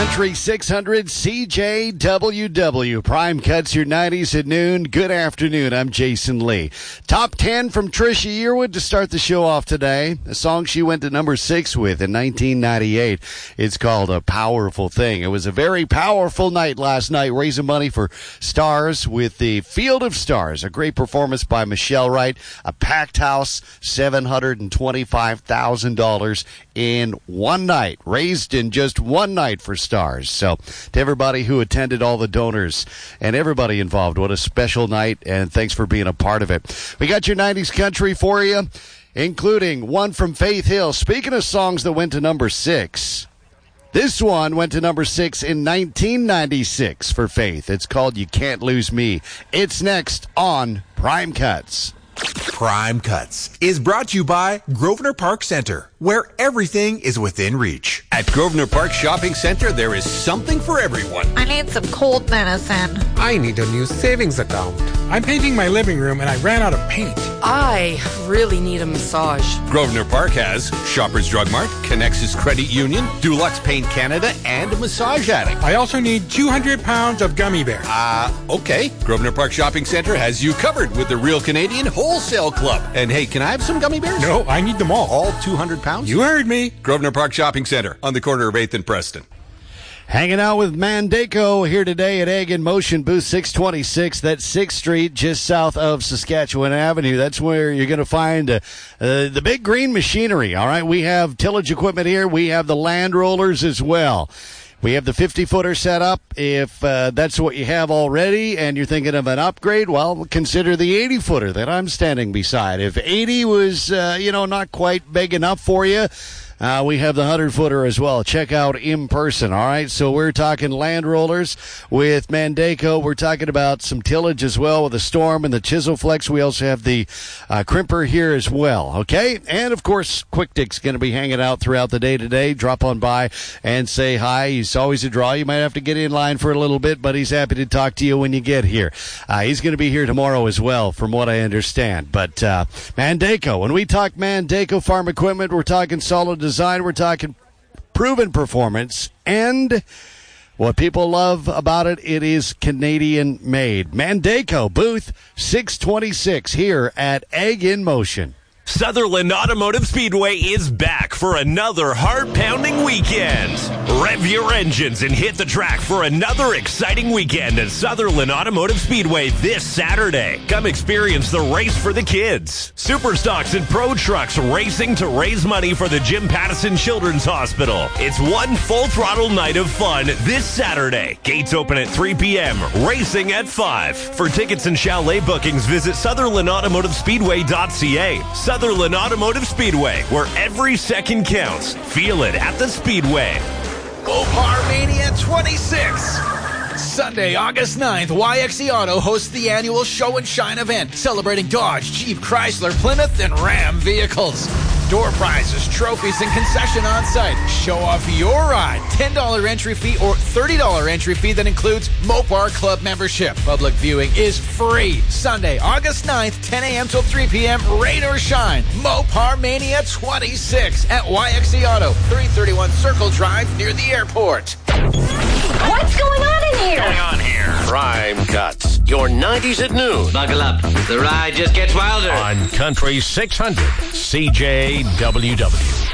Country 600 CJWW. Prime Cuts your 90s at noon. Good afternoon. I'm Jason Lee. Top 10 from Trisha Yearwood to start the show off today. A song she went to number 6 with in 1998. It's called A Powerful Thing. It was a very powerful night last night, raising money for Stars with the Field of Stars. A great performance by Michelle Wright. A packed house, $725,000 in one night. Raised in just one night for Stars. So to everybody who attended, all the donors and everybody involved, what a special night, and thanks for being a part of it. We got your 90s country for you, including one from Faith Hill. Speaking of songs that went to number 6, this one went to number 6 in 1996 for Faith. It's called You Can't Lose Me. It's next on Prime Cuts. Prime Cuts is brought to you by Grosvenor Park Center, where everything is within reach. At Grosvenor Park Shopping Center, there is something for everyone. I need some cold medicine. I need a new savings account. I'm painting my living room and I ran out of paint. I really need a massage. Grosvenor Park has Shoppers Drug Mart, Connexus Credit Union, Dulux Paint Canada, and a Massage Addict. I also need 200 pounds of gummy bears. Okay. Grosvenor Park Shopping Center has you covered with the Real Canadian Wholesale Club. And hey, can I have some gummy bears? No, I need them all. All 200 pounds? You heard me. Grosvenor Park Shopping Center on the corner of 8th and Preston. Hanging out with Mandaco here today at Egg in Motion, booth 626. That's 6th Street, just south of Saskatchewan Avenue. That's where you're going to find the big green machinery, all right? We have tillage equipment here. We have the land rollers as well. We have the 50-footer set up. If that's what you have already and you're thinking of an upgrade, well, consider the 80-footer that I'm standing beside. If 80 was, not quite big enough for you, we have the 100-footer as well. Check out in person, all right? So we're talking land rollers with Mandaco. We're talking about some tillage as well with the Storm and the Chisel Flex. We also have the crimper here as well, okay? And, of course, Quick Dick's going to be hanging out throughout the day today. Drop on by and say hi. He's always a draw. You might have to get in line for a little bit, but he's happy to talk to you when you get here. He's going to be here tomorrow as well, from what I understand. But Mandaco, when we talk Mandaco Farm Equipment, we're talking solid design, we're talking proven performance, and what people love about it, it is Canadian made. Mandaco, booth 626 here at Egg in Motion. Sutherland Automotive Speedway is back for another heart-pounding weekend. Rev your engines and hit the track for another exciting weekend at Sutherland Automotive Speedway this Saturday. Come experience the race for the kids. Superstocks and Pro Trucks racing to raise money for the Jim Pattison Children's Hospital. It's one full-throttle night of fun this Saturday. Gates open at 3 p.m., racing at 5. For tickets and chalet bookings, visit SutherlandAutomotiveSpeedway.ca. Sutherland Automotive Speedway, where every second counts. Feel it at the Speedway. Mopar Mania 26. Sunday, August 9th, YXE Auto hosts the annual Show and Shine event celebrating Dodge, Jeep, Chrysler, Plymouth, and Ram vehicles. Door prizes, trophies, and concession on site. Show off your ride. $10 entry fee or $30 entry fee that includes Mopar Club membership. Public viewing is free. Sunday, August 9th, 10 a.m. till 3 p.m. Rain or shine. Mopar Mania 26 at YXE Auto, 331 Circle Drive near the airport. What's going on in here? Prime Cuts, your 90s at noon. Buckle up. The ride just gets wilder. On Country 600 CJWW.